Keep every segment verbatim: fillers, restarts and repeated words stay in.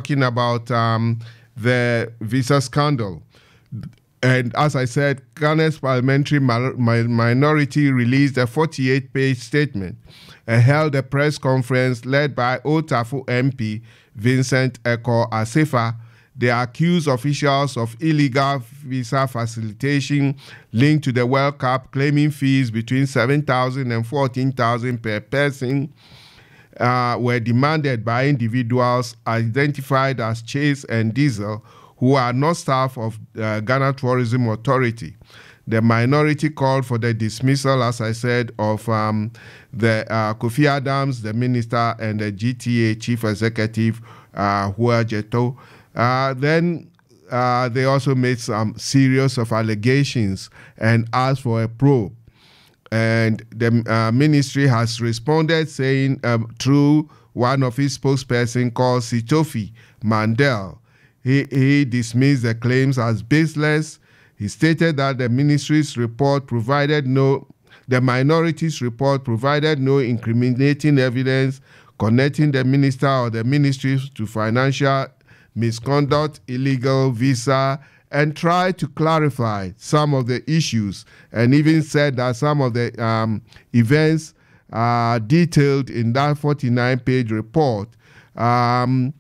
talking about um, the visa scandal. And as I said, Ghana's parliamentary mi- minority released a forty-eight page statement and held a press conference led by Otafu M P Vincent Eko Asefa. They accused officials of illegal visa facilitation linked to the World Cup, claiming fees between seven thousand and fourteen thousand per person uh, were demanded by individuals identified as Chase and Diesel, who are not staff of uh, Ghana Tourism Authority. The minority called for the dismissal, as I said, of um, the uh, Kofi Adams, the minister, and the G T A chief executive, uh, Hua Jeto. Uh, then uh, they also made some series of allegations and asked for a probe. And the uh, ministry has responded saying um, through one of his spokesperson called Sitofi Mandel, he, he dismissed the claims as baseless. He stated that the ministry's report provided no, the minority's report provided no incriminating evidence connecting the minister or the ministry to financial misconduct, illegal visa, and tried to clarify some of the issues, and even said that some of the um, events uh, detailed in that forty-nine page report um,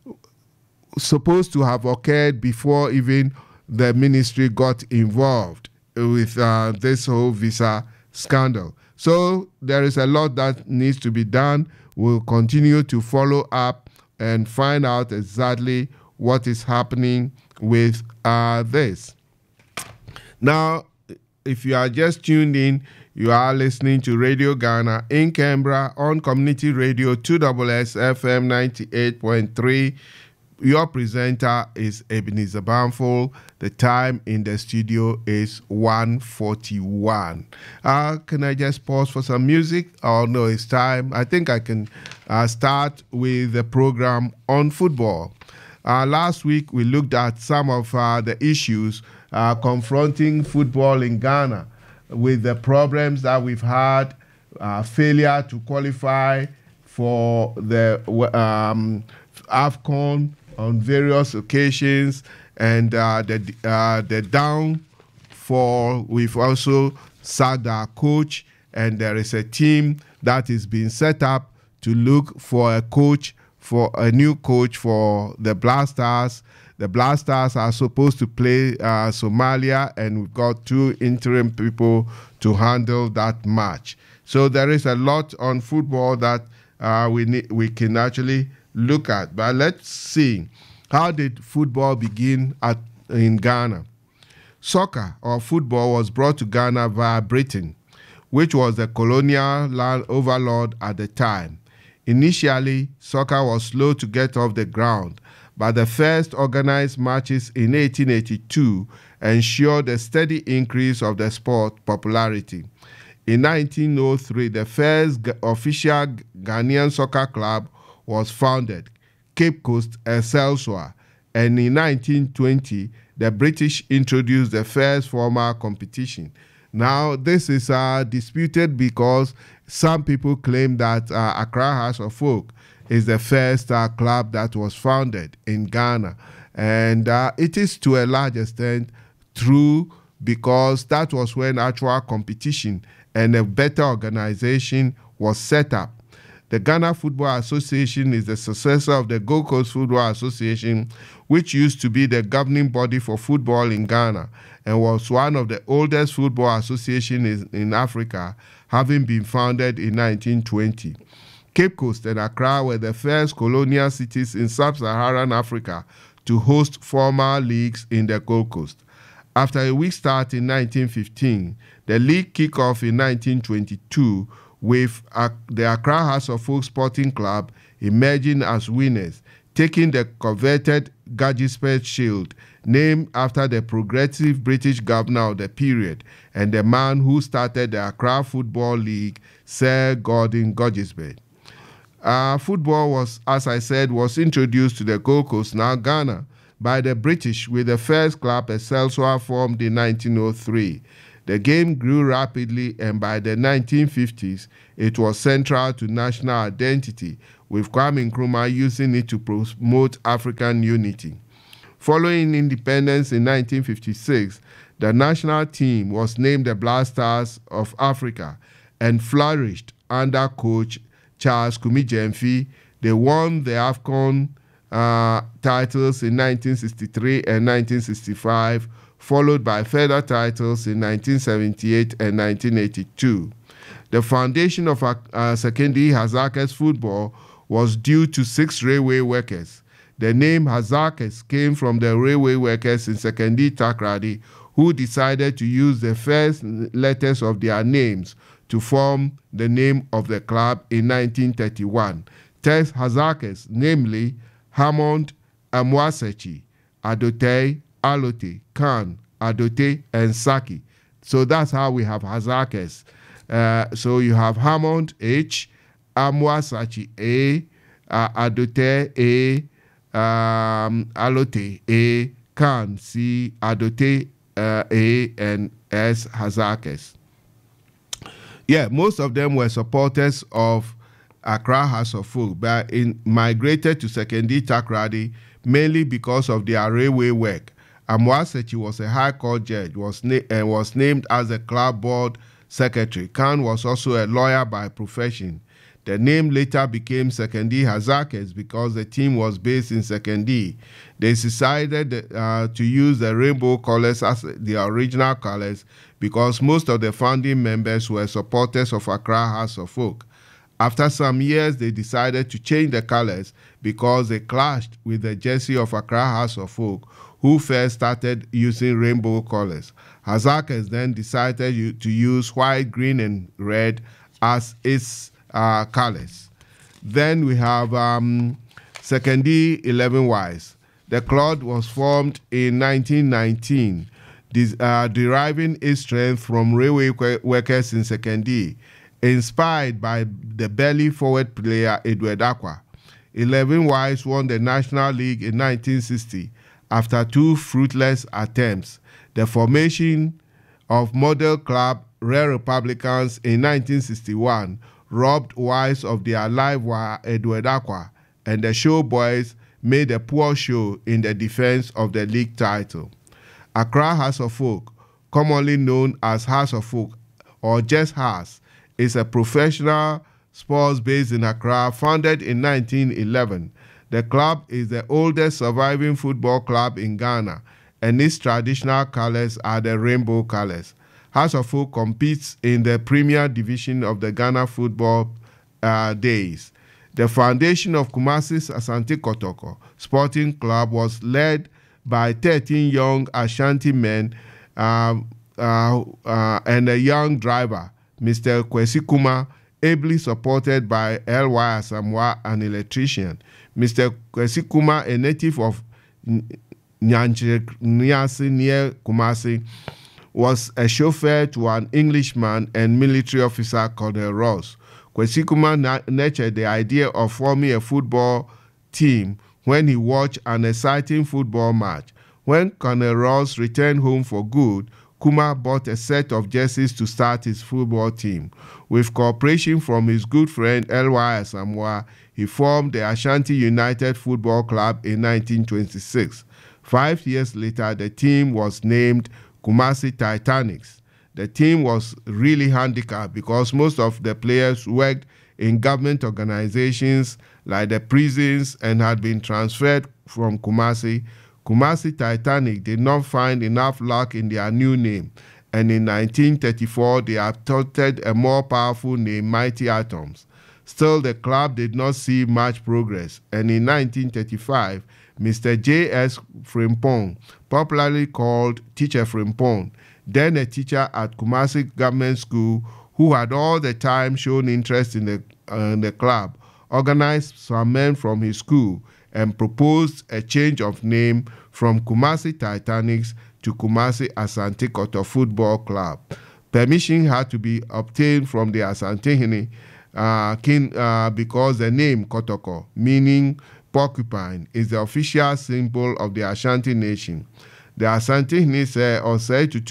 supposed to have occurred before even the ministry got involved with uh, this whole visa scandal. So there is a lot that needs to be done. We'll continue to follow up and find out exactly what is happening with uh, this. Now, if you are just tuned in, you are listening to Radio Ghana in Canberra on Community Radio two S S F M ninety-eight point three. Your presenter is Ebenezer Bamful. The time in the studio is one forty-one. Uh, can I just pause for some music? Oh, no, it's time. I think I can uh, start with the program on football. Uh, last week, we looked at some of uh, the issues uh, confronting football in Ghana with the problems that we've had, uh, failure to qualify for the um, AFCON on various occasions, and uh, the uh, the downfall. We've also sacked our coach, and there is a team that is being set up to look for a coach, for a new coach for the Black Stars. The Black Stars are supposed to play uh, Somalia, and we've got two interim people to handle that match. So there is a lot on football that uh, we need, we can actually look at. But let's see, how did football begin at, in Ghana? Soccer or football was brought to Ghana via Britain, which was the colonial land overlord at the time. Initially, soccer was slow to get off the ground, but the first organized matches in eighteen eighty-two ensured a steady increase of the sport popularity. In nineteen oh three, the first official Ghanaian soccer club was founded, Cape Coast Excelsior, and in nineteen twenty, the British introduced the first formal competition. Now, this is uh, disputed because some people claim that uh, Accra House of Folk is the first uh, club that was founded in Ghana, and uh, it is to a large extent true, because that was when actual competition and a better organization was set up. The Ghana Football Association is the successor of the Gold Coast Football Association, which used to be the governing body for football in Ghana and was one of the oldest football associations in Africa, having been founded in nineteen twenty. Cape Coast and Accra were the first colonial cities in sub-Saharan Africa to host formal leagues in the Gold Coast. After a weak start in nineteen fifteen, the league kicked off in nineteen twenty-two with the Accra House of Folk Sporting Club emerging as winners, taking the coveted Gadgisbert Shield, named after the progressive British governor of the period and the man who started the Accra Football League, Sir Gordon Gadgisbert. Uh, football was, as I said, was introduced to the Gold Coast, now Ghana, by the British, with the first club, Excelsior, formed in nineteen oh three. The game grew rapidly, and by the nineteen fifties, it was central to national identity, with Kwame Nkrumah using it to promote African unity. Following independence in nineteen fifty-six, the national team was named the Black Stars of Africa and flourished under coach Charles Kumi Gyamfi. They won the AFCON uh, titles in nineteen sixty-three and nineteen sixty-five, followed by further titles in nineteen seventy-eight and nineteen eighty-two. The foundation of uh, Sekondi Hazakas football was due to six railway workers. The name Hazakas came from the railway workers in Sekondi Takoradi, who decided to use the first letters of their names to form the name of the club in nineteen thirty-one. Thus, Hazakas, namely Hammond, Amwasechi, Adote, Alote, Khan, Adote, and Saki. So that's how we have Hazakas. Uh, so you have Hammond, H, Amwasachi, A, uh, Adote, A, um, Alote, A, Khan, C, Adote, uh, A, and S, Hazakas. Yeah, most of them were supporters of Accra House of Folk, but in, migrated to Sekondi Takoradi mainly because of their railway work. Amwasechi was a High Court judge was and uh, was named as a club board secretary. Khan was also a lawyer by profession. The name later became Sekondi Hazakas because the team was based in Sekondi. They decided uh, to use the rainbow colors as the original colors because most of the founding members were supporters of Accra House of Folk. After some years, they decided to change the colors because they clashed with the jersey of Accra House of Folk, who first started using rainbow colors. Hazakas then decided to use white, green, and red as its uh, colors. Then we have um, Sekondi eleven Ys. The club was formed in nineteen nineteen, this, uh, deriving its strength from railway workers in Sekondi, inspired by the belly forward player Edward Aqua. eleven Ys won the National League in nineteen sixty after two fruitless attempts. The formation of model club Rare Republicans in nineteen sixty-one robbed Ys of their live wire Edward Aqua, and the Show Boys made a poor show in the defense of the league title. Accra House of Folk, commonly known as House of Folk or just House, is a professional sports based in Accra, founded in nineteen eleven. The club is the oldest surviving football club in Ghana, and its traditional colors are the rainbow colors. House of Folk competes in the Premier Division of the Ghana Football uh, Days. The foundation of Kumasi's Asante Kotoko Sporting Club was led by thirteen young Ashanti men uh, uh, uh, and a young driver, Mister Kwesi Kuma, ably supported by L Y Asamoah, an electrician. Mister Kwesi Kuma, a native of Nyanche near Kumasi, was a chauffeur to an Englishman and military officer, Colonel Ross. Kwesi Kuma nurtured the idea of forming a football team when he watched an exciting football match. When Colonel Ross returned home for good, Kuma bought a set of jerseys to start his football team. With cooperation from his good friend L Y Asamoah, he formed the Ashanti United Football Club in nineteen twenty-six. Five years later, the team was named Kumasi Titanics. The team was really handicapped because most of the players worked in government organizations like the prisons and had been transferred from Kumasi. Kumasi Titanic did not find enough luck in their new name, and in nineteen thirty-four they adopted a more powerful name, Mighty Atoms. Still, the club did not see much progress, and in nineteen thirty-five, Mister J S Frimpong, popularly called Teacher Frimpong, then a teacher at Kumasi Government School who had all the time shown interest in the, uh, in the club, organized some men from his school and proposed a change of name from Kumasi Titanics to Kumasi Asante Kotoko Football Club. Permission had to be obtained from the Asantehene uh, king uh, because the name Kotoko, meaning porcupine, is the official symbol of the Ashanti nation. The Asantehene said Osei Tutu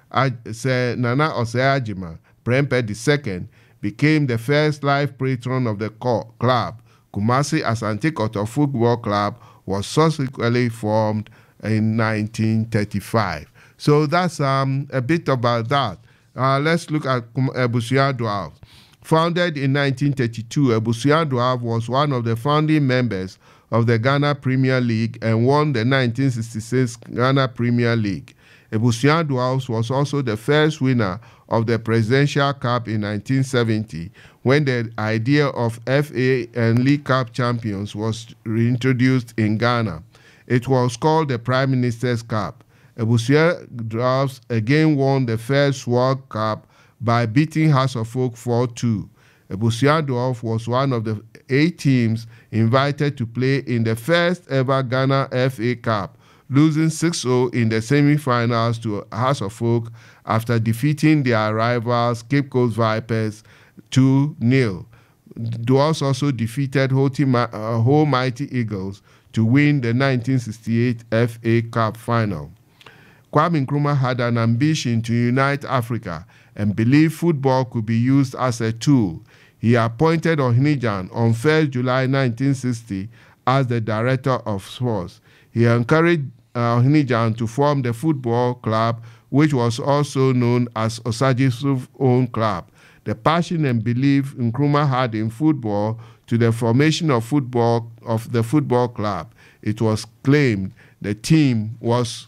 Sir Nana Osei Ajima, Prempeh the second, became the first life patron of the club. Kumasi Asante Kotoko Football Club was subsequently formed in nineteen thirty-five. So that's um, a bit about that. Uh, let's look at Ebusua Dwarfs. Founded in nineteen thirty-two, Ebusua Dwarfs was one of the founding members of the Ghana Premier League and won the nineteen sixty-six Ghana Premier League. Ebusua Dwarfs was also the first winner of the Presidential Cup in nineteen seventy, when the idea of F A and League Cup champions was reintroduced in Ghana. It was called the Prime Minister's Cup. Ebusua Dwarfs again won the first World Cup by beating Hearts of Oak four two. Ebusua Dwarfs was one of the eight teams invited to play in the first ever Ghana F A Cup, losing six oh in the semi-finals to Hearts of Oak after defeating their rivals Cape Coast Vipers two nil. Dwarfs also defeated Whole Mighty Eagles to win the nineteen sixty-eight F A Cup final. Kwame Nkrumah had an ambition to unite Africa and believed football could be used as a tool. He appointed Ohinijan on first July nineteen sixty as the director of sports. He encouraged uh, Ohinijan to form the football club, which was also known as Osagyef's own club. The passion and belief Nkrumah had in football to the formation of football of the football club. It was claimed the team was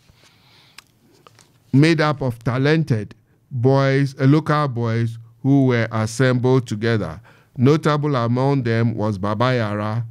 made up of talented boys, uh, local boys who were assembled together. Notable among them was Baba Yara,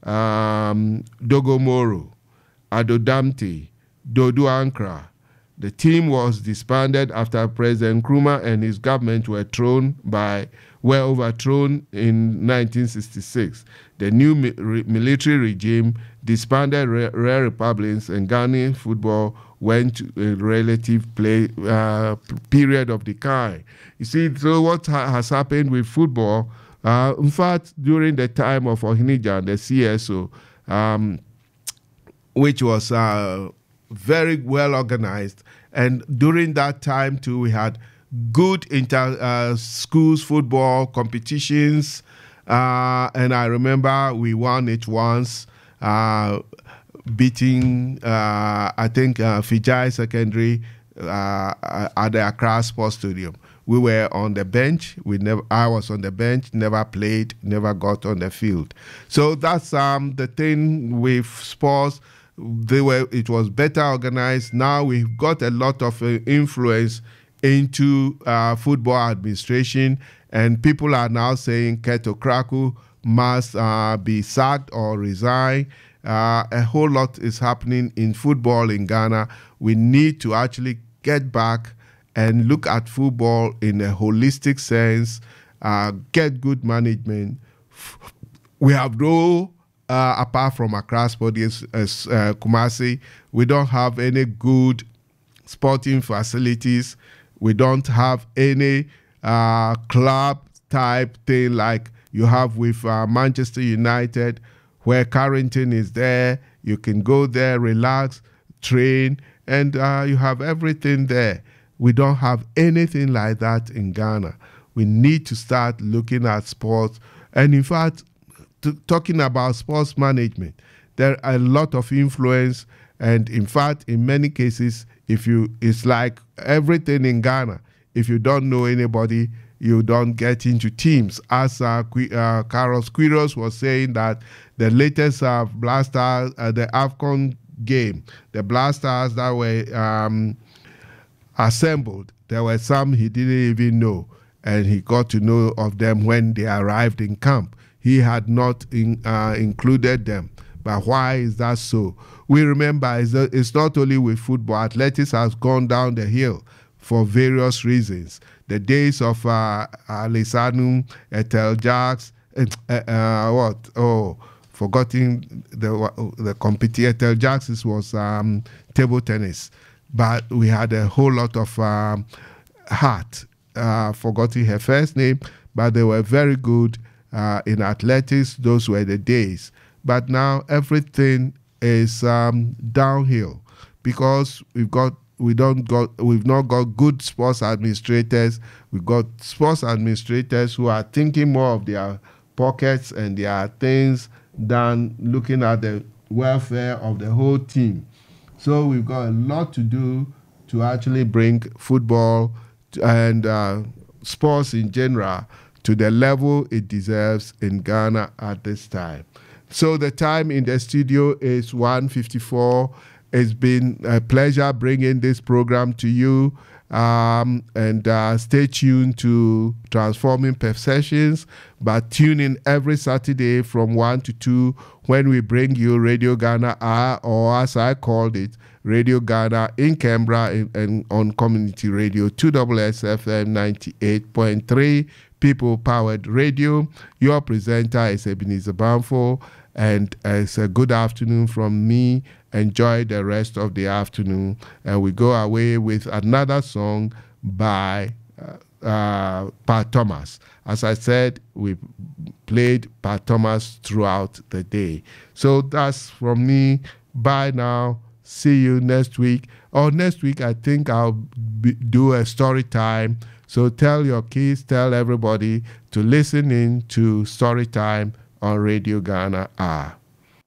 um, Dogo Moro, Adodamte, Dodo Ankra. The team was disbanded after President Nkrumah and his government were thrown by were overthrown in nineteen sixty-six. The new mi- re- military regime disbanded Re- Rare Republics, and Ghanaian football went to a relative play, uh, period of decline. You see, so what ha- has happened with football, uh, in fact, during the time of Ohinijan, the C S O, um, which was uh, very well organized, and during that time too, we had good inter uh, schools football competitions, uh, and I remember we won it once, uh, beating uh, I think uh, Fijai Secondary uh, at the Accra Sports Stadium. We were on the bench. We never. I was on the bench. Never played. Never got on the field. So that's um, the thing with sports. They were. It was better organized. Now we've got a lot of uh, influence into uh, football administration, and people are now saying Keto Kraku must uh, be sacked or resign. Uh, a whole lot is happening in football in Ghana. We need to actually get back and look at football in a holistic sense, uh, get good management. We have no, uh, apart from Accra Sport, as, as uh, Kumasi, we don't have any good sporting facilities. We don't have any uh, club type thing like you have with uh, Manchester United, where Carrington is there. You can go there, relax, train, and uh, you have everything there. We don't have anything like that in Ghana. We need to start looking at sports. And in fact, to, talking about sports management, there are a lot of influence. And in fact, in many cases, if you, it's like everything in Ghana. If you don't know anybody, you don't get into teams. As uh, uh, Carlos Quiros was saying that the latest uh, Blasters, uh, the AFCON game, the Blasters that were um, assembled, there were some he didn't even know, and he got to know of them when they arrived in camp. He had not in, uh, included them. But why is that so? We remember it's, it's not only with football. Athletics has gone down the hill for various reasons. The days of uh, Alisanu, Ethel Jacks, uh, uh, what? Oh, forgetting the the competition. Ethel Jacks was um, table tennis, but we had a whole lot of um, heart. Uh, forgetting her first name, but they were very good uh, in athletics. Those were the days. But now everything is um, downhill because we've got we don't got we've not got good sports administrators. We've got sports administrators who are thinking more of their pockets and their things than looking at the welfare of the whole team. So we've got a lot to do to actually bring football and uh, sports in general to the level it deserves in Ghana at this time. So the time in the studio is one fifty-four. It's been a pleasure bringing this program to you. Um, and uh, stay tuned to Transforming Perceptions, but tune in every Saturday from one to two when we bring you Radio Ghana R, or as I called it, Radio Ghana in Canberra and, and on Community Radio two S S F M ninety-eight point three, People Powered Radio. Your presenter is Ebenezer Banfo, and it's a good afternoon from me. Enjoy the rest of the afternoon, and we go away with another song by uh, uh, Pat Thomas. As I said, we played Pat Thomas throughout the day. So that's from me. Bye now. See you next week. Or next week, I think I'll be, do a story time. So tell your kids, tell everybody to listen in to Story Time on Radio Ghana R.